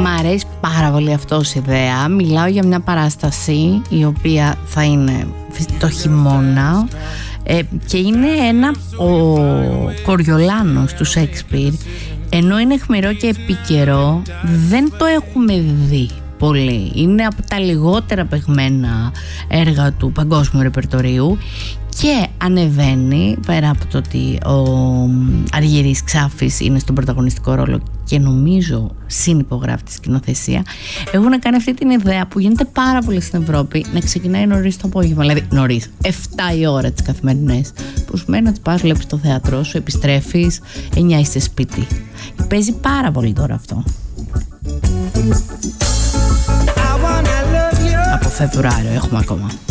Μ' αρέσει πάρα πολύ αυτό ως ιδέα. Μιλάω για μια παράσταση η οποία θα είναι το χειμώνα και είναι ο Κοριολάνος του Σέξπιρ. Ενώ είναι αιχμηρό και επίκαιρο, δεν το έχουμε δει πολύ. Είναι από τα λιγότερα παιγμένα έργα του παγκόσμιου ρεπερτορίου και ανεβαίνει, πέρα από το ότι ο Αργυρής Ξάφης είναι στον πρωταγωνιστικό ρόλο και νομίζω συνυπογράφει τη σκηνοθεσία, έχουν κάνει αυτή την ιδέα που γίνεται πάρα πολύ στην Ευρώπη, να ξεκινάει νωρίς το απόγευμα, δηλαδή νωρίς, 7 η ώρα τις καθημερινές, που σημαίνει να τις πας, βλέπεις το θέατρό σου, επιστρέφεις, 9 είστε σπίτι. Παίζει πάρα πολύ τώρα αυτό. Από Φεβρουάριο έχουμε ακόμα.